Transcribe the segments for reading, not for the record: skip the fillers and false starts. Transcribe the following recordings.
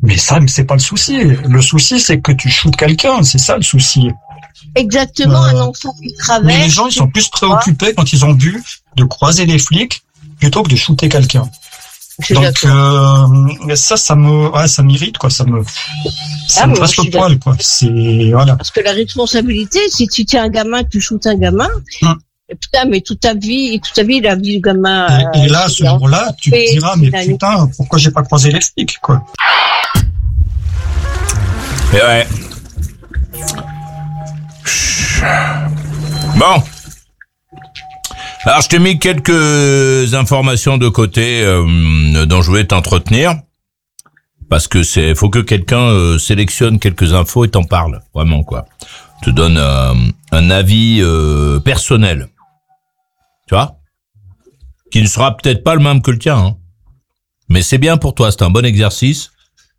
Mais c'est pas le souci. Le souci, c'est que tu shootes quelqu'un. C'est ça le souci. Exactement, un enfant qui traverse. Mais les gens, ils sont plus préoccupés quand ils ont bu de croiser les flics plutôt que de shooter quelqu'un. Donc ça m'irrite, quoi. Ça me passe le poil, quoi. C'est voilà. Parce que la responsabilité, si tu tiens un gamin, tu shootes un gamin. Putain, mais toute ta vie, la vie du gamin. Et là, ce jour-là, tu te diras, mais putain, pourquoi j'ai pas croisé les flics, quoi. Et ouais. Bon. Alors, je t'ai mis quelques informations de côté dont je voulais t'entretenir. Parce que faut que quelqu'un sélectionne quelques infos et t'en parle. Vraiment, quoi. Te donne un avis personnel. Tu vois? Qui ne sera peut-être pas le même que le tien, hein. Mais c'est bien pour toi, c'est un bon exercice.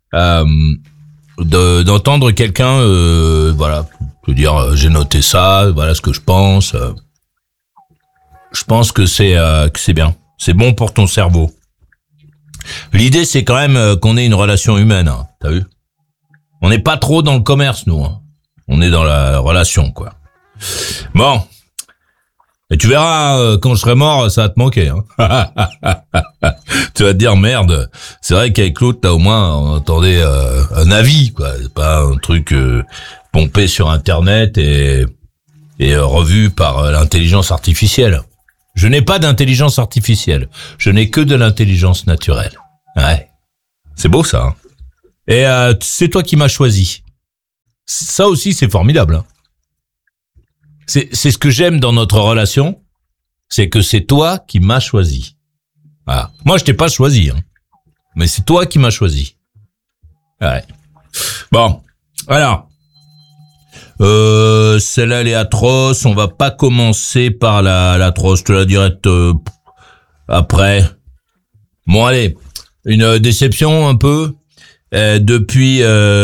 D'entendre quelqu'un, voilà, te dire j'ai noté ça, voilà ce que je pense. Je pense que c'est bien, c'est bon pour ton cerveau. L'idée c'est quand même qu'on ait une relation humaine, hein, t'as vu? On n'est pas trop dans le commerce nous, hein. On est dans la relation quoi. Bon, et tu verras quand je serai mort, ça va te manquer. Hein. Tu vas te dire merde. C'est vrai qu'avec l'autre, là au moins, on entendait un avis, quoi. C'est pas un truc pompé sur Internet et revu par l'intelligence artificielle. Je n'ai pas d'intelligence artificielle. Je n'ai que de l'intelligence naturelle. Ouais, c'est beau ça. Hein. Et c'est toi qui m'as choisi. Ça aussi, c'est formidable. Hein. C'est ce que j'aime dans notre relation, c'est que c'est toi qui m'as choisi. Voilà. Moi, je t'ai pas choisi, hein, mais c'est toi qui m'as choisi. Ouais. Bon, alors, celle-là, elle est atroce. On va pas commencer par l'atroce. Je te la dirai après. Bon, allez, une déception un peu depuis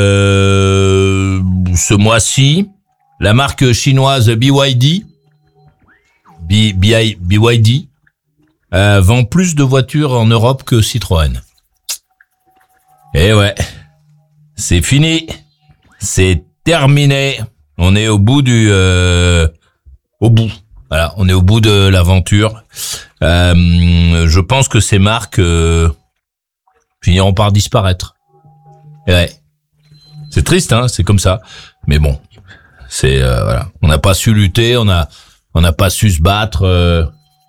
ce mois-ci. La marque chinoise BYD vend plus de voitures en Europe que Citroën. Et ouais, c'est fini, c'est terminé. On est au bout Voilà, on est au bout de l'aventure. Je pense que ces marques finiront par disparaître. Et ouais, c'est triste, hein, c'est comme ça. Mais bon. C'est voilà, on n'a pas su lutter, on n'a pas su se battre.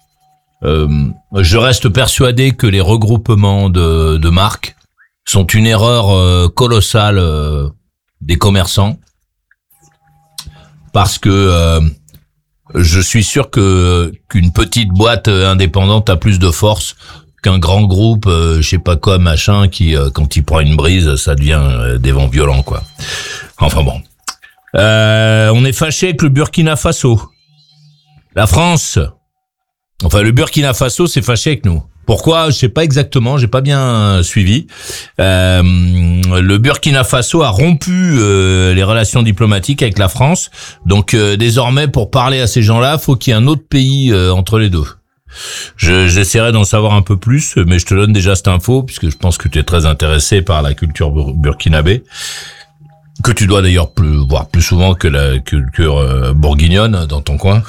Je reste persuadé que les regroupements de marques sont une erreur colossale des commerçants, parce que je suis sûr qu'une petite boîte indépendante a plus de force qu'un grand groupe, je sais pas quoi machin, qui quand il prend une brise, ça devient des vents violents quoi. Enfin bon. On est fâché avec le Burkina Faso. La France, enfin le Burkina Faso s'est fâché avec nous. Pourquoi? Je sais pas exactement, j'ai pas bien suivi. Le Burkina Faso a rompu les relations diplomatiques avec la France. Donc désormais, pour parler à ces gens-là, faut qu'il y ait un autre pays entre les deux. J'essaierai d'en savoir un peu plus, mais je te donne déjà cette info puisque je pense que tu es très intéressé par la culture burkinabé. Que tu dois d'ailleurs voir plus souvent que la culture bourguignonne dans ton coin.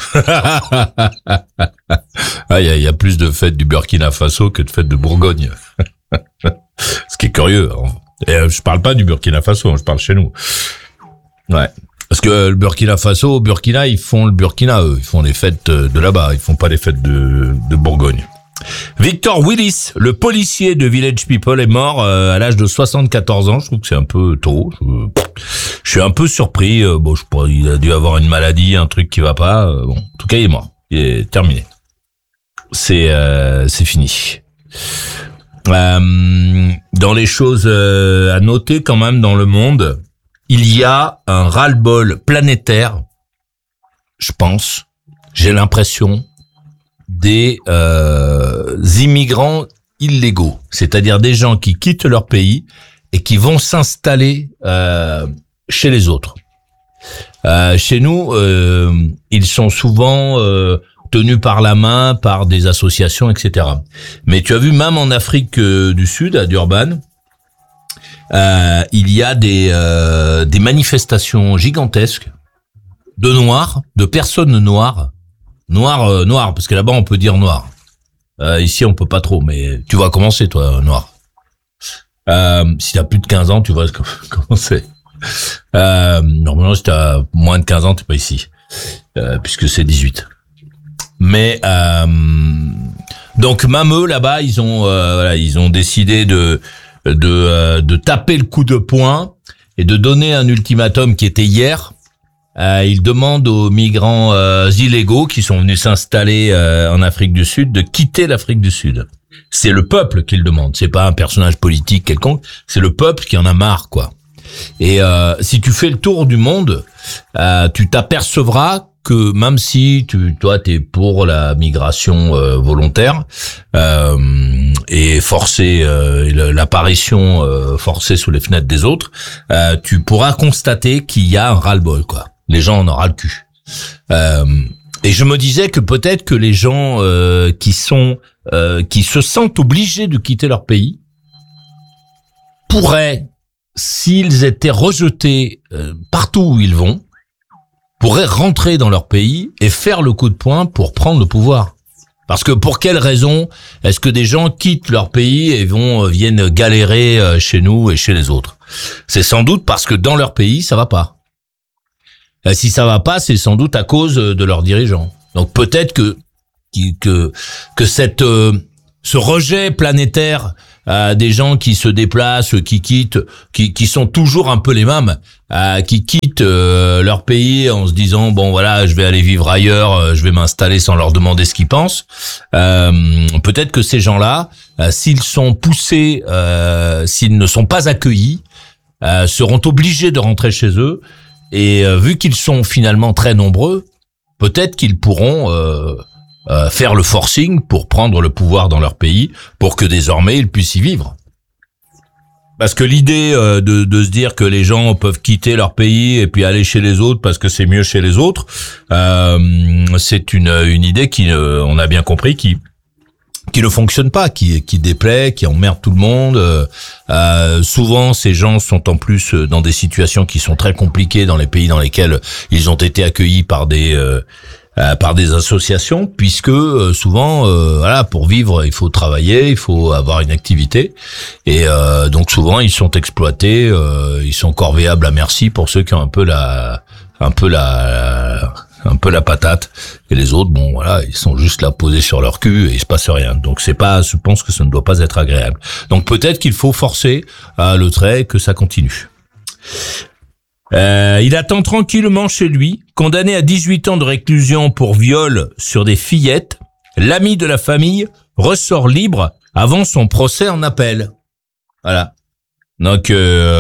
Ah, il y a plus de fêtes du Burkina Faso que de fêtes de Bourgogne. Ce qui est curieux. Et je parle pas du Burkina Faso, je parle chez nous. Ouais. Parce que le Burkina Faso, au Burkina, ils font le Burkina, eux. Ils font les fêtes de là-bas. Ils font pas les fêtes de Bourgogne. Victor Willis, le policier de Village People, est mort à l'âge de 74 ans. Je trouve que c'est un peu tôt. Je suis un peu surpris. Bon, je sais pas, il a dû avoir une maladie, un truc qui va pas. Bon, en tout cas, il est mort. Il est terminé. C'est fini. Dans les choses à noter quand même dans le monde, il y a un ras-le-bol planétaire, je pense, j'ai l'impression, des immigrants illégaux, c'est-à-dire des gens qui quittent leur pays et qui vont s'installer chez les autres. Chez nous, ils sont souvent tenus par la main par des associations, etc. Mais tu as vu, même en Afrique du Sud, à Durban, il y a des manifestations gigantesques de noirs, de personnes noires, parce que là-bas on peut dire noir. Ici on peut pas trop, mais tu vas commencer toi, noir. Si t'as plus de 15 ans, tu vois comment c'est. Normalement, si t'as moins de 15 ans, t'es pas ici, puisque c'est 18. Mais donc Mameux là-bas, ils ont décidé de taper le coup de poing et de donner un ultimatum qui était hier. Ils demandent aux migrants illégaux qui sont venus s'installer en Afrique du Sud de quitter l'Afrique du Sud. C'est le peuple qui le demande, c'est pas un personnage politique quelconque, c'est le peuple qui en a marre, quoi. Et si tu fais le tour du monde, tu t'apercevras que même si toi t'es pour la migration volontaire et forcée, l'apparition forcée sous les fenêtres des autres, tu pourras constater qu'il y a un ras-le-bol, quoi. Les gens en ont ras le cul. Et je me disais que peut-être que les gens qui se sentent obligés de quitter leur pays pourraient, s'ils étaient rejetés partout où ils vont, pourraient rentrer dans leur pays et faire le coup de poing pour prendre le pouvoir. Parce que pour quelle raison est-ce que des gens quittent leur pays et viennent galérer chez nous et chez les autres? C'est sans doute parce que dans leur pays, ça va pas. Si ça va pas, c'est sans doute à cause de leurs dirigeants. Donc peut-être que ce rejet planétaire des gens qui se déplacent, qui quittent, qui sont toujours un peu les mêmes, qui quittent leur pays en se disant bon voilà, je vais aller vivre ailleurs, je vais m'installer sans leur demander ce qu'ils pensent. Peut-être que ces gens-là, s'ils sont poussés, s'ils ne sont pas accueillis, seront obligés de rentrer chez eux. Et vu qu'ils sont finalement très nombreux, peut-être qu'ils pourront faire le forcing pour prendre le pouvoir dans leur pays, pour que désormais ils puissent y vivre. Parce que l'idée de se dire que les gens peuvent quitter leur pays et puis aller chez les autres parce que c'est mieux chez les autres, c'est une idée qui, on a bien compris, qui ne fonctionne pas, qui déplaît, qui emmerde tout le monde. Souvent, ces gens sont en plus dans des situations qui sont très compliquées dans les pays dans lesquels ils ont été accueillis par des associations, puisque souvent, voilà, pour vivre, il faut travailler, il faut avoir une activité, et donc souvent ils sont exploités, ils sont corvéables à merci pour ceux qui ont un peu la patate, et les autres, bon voilà, ils sont juste là posés sur leur cul et il se passe rien. Donc je pense que ça ne doit pas être agréable. Donc peut-être qu'il faut forcer le trait, que ça continue. Il attend tranquillement chez lui, condamné à 18 ans de réclusion pour viol sur des fillettes. L'ami de la famille ressort libre avant son procès en appel. Voilà. Donc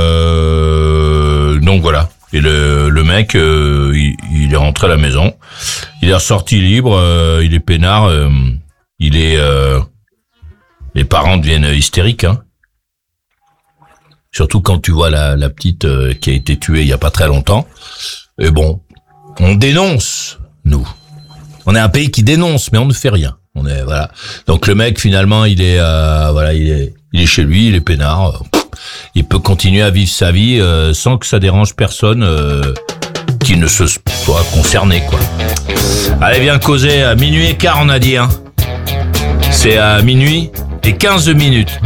voilà. Et le mec, il est rentré à la maison, il est ressorti libre, il est peinard, les parents deviennent hystériques, hein. Surtout quand tu vois la petite qui a été tuée il y a pas très longtemps. Et bon, on dénonce, nous. On est un pays qui dénonce, mais on ne fait rien. Voilà. Donc le mec finalement, il est chez lui, il est peinard. Il peut continuer à vivre sa vie sans que ça dérange personne qui ne se soit concerné, quoi. Allez, viens causer à minuit et quart, on a dit, hein. C'est à minuit et 15 minutes.